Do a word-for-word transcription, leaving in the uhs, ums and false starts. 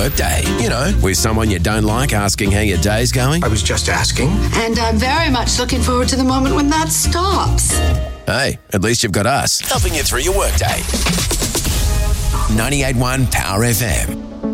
workday. You know, with someone you don't like asking how your day's going. I was just asking. And I'm very much looking forward to the moment when that stops. Hey, at least you've got us helping you through your workday. ninety-eight point one Power F M.